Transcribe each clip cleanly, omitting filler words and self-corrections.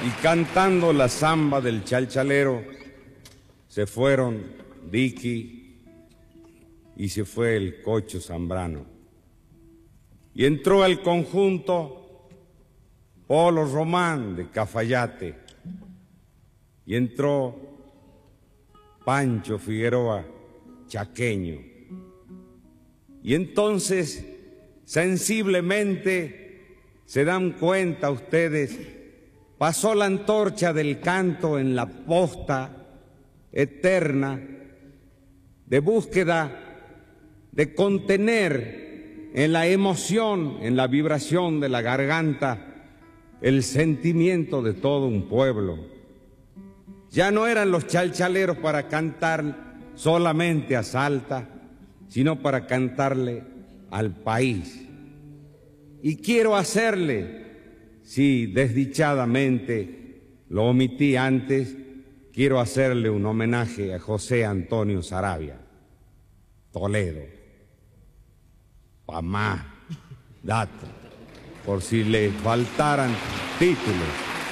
Y cantando la zamba del chalchalero, se fueron Dicky y se fue el Cocho Zambrano. Y entró al conjunto Polo Román de Cafayate. Y entró Pancho Figueroa, chaqueño. Y entonces, sensiblemente, se dan cuenta ustedes, pasó la antorcha del canto en la posta eterna de búsqueda de contener en la emoción, en la vibración de la garganta, el sentimiento de todo un pueblo. Ya no eran los chalchaleros para cantar solamente a Salta, sino para cantarle al país. Y quiero hacerle, si desdichadamente lo omití antes, quiero hacerle un homenaje a José Antonio Saravia, Toledo, pa' más datos, por si les faltaran títulos.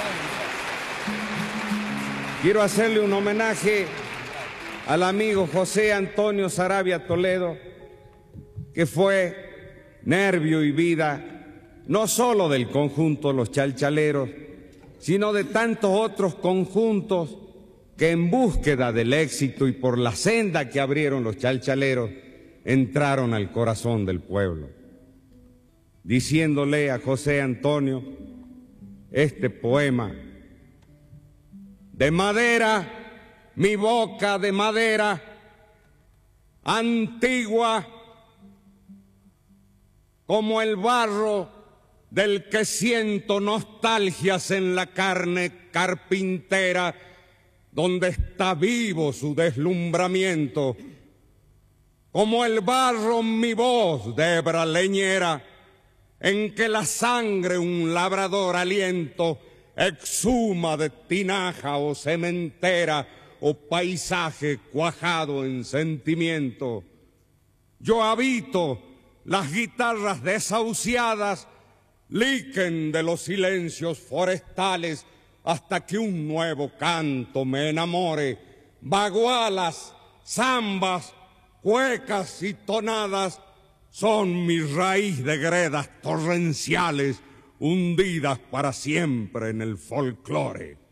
Quiero hacerle un homenaje al amigo José Antonio Saravia Toledo, que fue nervio y vida no solo del conjunto Los Chalchaleros, sino de tantos otros conjuntos que en búsqueda del éxito y por la senda que abrieron los chalchaleros, entraron al corazón del pueblo. Diciéndole a José Antonio este poema: de madera, mi boca de madera, antigua como el barro del que siento nostalgias en la carne carpintera, donde está vivo su deslumbramiento, como el barro mi voz de hebra leñera, en que la sangre un labrador aliento exhuma de tinaja o cementera o paisaje cuajado en sentimiento. Yo habito las guitarras desahuciadas, liquen de los silencios forestales, hasta que un nuevo canto me enamore. Bagualas, zambas, cuecas y tonadas son mi raíz de gredas torrenciales, hundidas para siempre en el folclore.